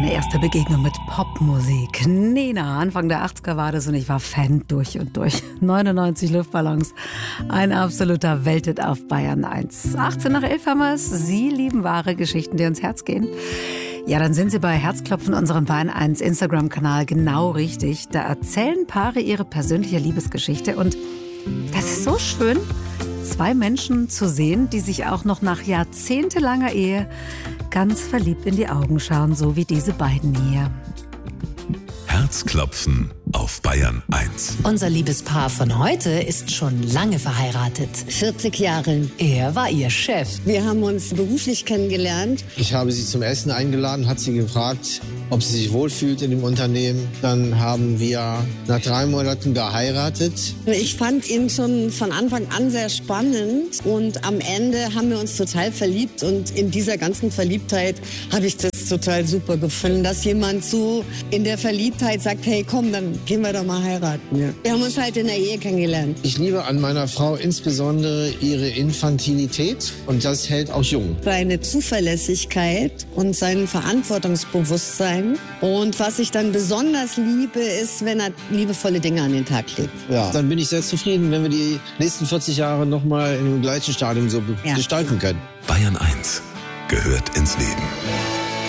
Meine erste Begegnung mit Popmusik. Nena, Anfang der 80er war das und ich war Fan durch und durch. 99 Luftballons. Ein absoluter Welthit auf Bayern 1. 18 nach 11 haben wir es. Sie lieben wahre Geschichten, die ans Herz gehen. Ja, dann sind Sie bei Herzklopfen, unserem Bayern 1 Instagram-Kanal, genau richtig. Da erzählen Paare ihre persönliche Liebesgeschichte und das ist so schön, zwei Menschen zu sehen, die sich auch noch nach jahrzehntelanger Ehe ganz verliebt in die Augen schauen, so wie diese beiden hier. Herzklopfen auf Bayern 1. Unser Liebespaar von heute ist schon lange verheiratet. 40 Jahre. Er war ihr Chef. Wir haben uns beruflich kennengelernt. Ich habe sie zum Essen eingeladen, hat sie gefragt, ob sie sich wohlfühlt in dem Unternehmen. Dann haben wir nach 3 Monaten geheiratet. Ich fand ihn schon von Anfang an sehr spannend und am Ende haben wir uns total verliebt und in dieser ganzen Verliebtheit habe ich das total super gefunden, dass jemand so in der Verliebtheit sagt, hey komm, dann gehen wir doch mal heiraten. Ja. Wir haben uns halt in der Ehe kennengelernt. Ich liebe an meiner Frau insbesondere ihre Infantilität und das hält auch jung. Seine Zuverlässigkeit und sein Verantwortungsbewusstsein. Und was ich dann besonders liebe, ist, wenn er liebevolle Dinge an den Tag legt. Ja, dann bin ich sehr zufrieden, wenn wir die nächsten 40 Jahre noch mal in dem gleichen Stadium so gestalten können. Bayern 1 gehört ins Leben.